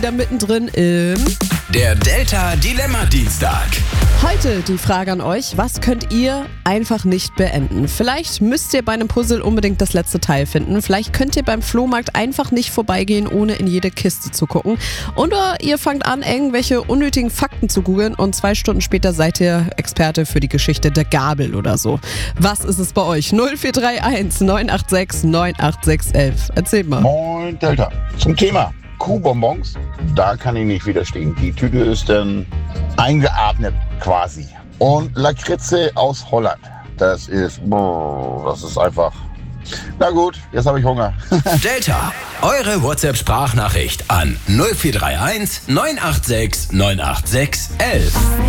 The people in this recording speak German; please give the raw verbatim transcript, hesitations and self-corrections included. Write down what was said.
Da mittendrin im Der Delta Dilemma Dienstag. Heute die Frage an euch, was könnt ihr einfach nicht beenden? Vielleicht müsst ihr bei einem Puzzle unbedingt das letzte Teil finden. Vielleicht könnt ihr beim Flohmarkt einfach nicht vorbeigehen, ohne in jede Kiste zu gucken. Oder ihr fangt an, irgendwelche unnötigen Fakten zu googeln und zwei Stunden später seid ihr Experte für die Geschichte der Gabel oder so. Was ist es bei euch? null vier drei eins neun acht sechs neun acht sechs eins eins. Erzählt mal. Moin Delta. Zum Thema Kuhbonbons, da kann ich nicht widerstehen. Die Tüte ist dann eingeatmet quasi. Und Lakritze aus Holland, das ist, boah, das ist einfach, na gut, jetzt habe ich Hunger. Delta, eure WhatsApp-Sprachnachricht an null vier drei eins neun acht sechs neun acht sechs eins eins.